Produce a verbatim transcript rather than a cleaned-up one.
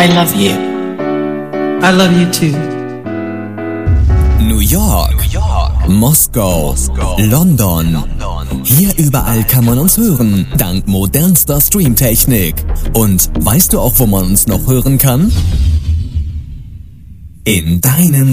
I love you. I love you too. New York, Moskau, London. Hier überall kann man uns hören, dank modernster Streamtechnik. Und weißt du auch, wo man uns noch hören kann? In deinem